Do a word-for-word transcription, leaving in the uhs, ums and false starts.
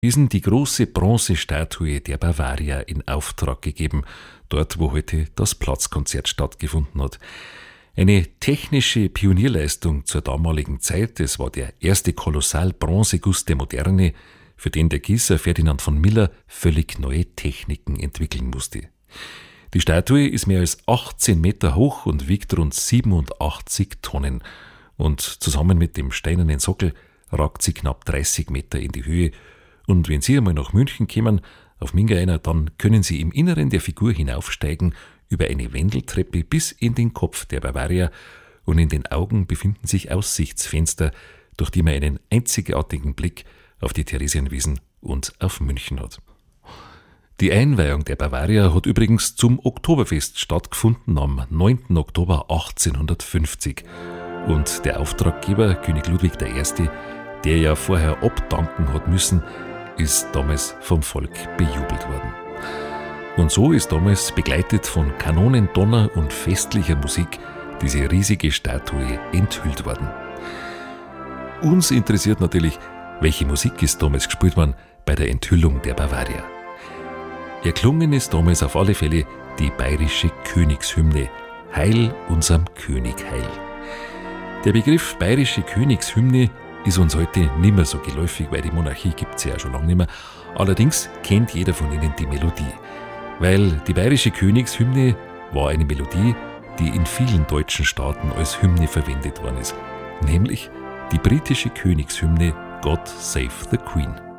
diesen die große Bronzestatue der Bavaria in Auftrag gegeben, dort wo heute das Platzkonzert stattgefunden hat. Eine technische Pionierleistung zur damaligen Zeit, es war der erste Kolossal-Bronzeguss der Moderne, für den der Gießer Ferdinand von Miller völlig neue Techniken entwickeln musste. Die Statue ist mehr als achtzehn Meter hoch und wiegt rund siebenundachtzig Tonnen. Und zusammen mit dem steinernen Sockel ragt sie knapp dreißig Meter in die Höhe. Und wenn Sie einmal nach München kommen, auf Mingainer, dann können Sie im Inneren der Figur hinaufsteigen, über eine Wendeltreppe bis in den Kopf der Bavaria, und in den Augen befinden sich Aussichtsfenster, durch die man einen einzigartigen Blick auf die Theresienwiesen und auf München hat. Die Einweihung der Bavaria hat übrigens zum Oktoberfest stattgefunden am neunten Oktober achtzehnhundertfünfzig. Und der Auftraggeber, König Ludwig der Erste., der ja vorher abdanken hat müssen, ist damals vom Volk bejubelt worden. Und so ist damals, begleitet von Kanonendonner und festlicher Musik, diese riesige Statue enthüllt worden. Uns interessiert natürlich, welche Musik ist damals gespielt worden bei der Enthüllung der Bavaria. Erklungen ist damals auf alle Fälle die bayerische Königshymne Heil unserem König Heil. Der Begriff bayerische Königshymne ist uns heute nicht mehr so geläufig, weil die Monarchie gibt es ja schon lange nicht mehr. Allerdings kennt jeder von Ihnen die Melodie. Weil die bayerische Königshymne war eine Melodie, die in vielen deutschen Staaten als Hymne verwendet worden ist. Nämlich die britische Königshymne God Save the Queen.